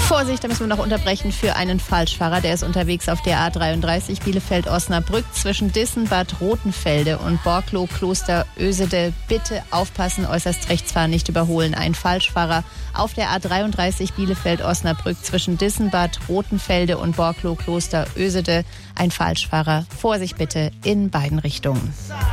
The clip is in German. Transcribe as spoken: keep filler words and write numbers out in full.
Vorsicht, da müssen wir noch unterbrechen für einen Falschfahrer. Der ist unterwegs auf der A dreiunddreißig Bielefeld-Osnabrück zwischen Dissen, Bad Rotenfelde und Borklow, Kloster Ösede. Bitte aufpassen, äußerst rechts fahren, nicht überholen. Ein Falschfahrer auf der A dreiunddreißig Bielefeld-Osnabrück zwischen Dissen, Bad Rotenfelde und Borklow, Kloster Ösede. Ein Falschfahrer. Vorsicht bitte in beiden Richtungen.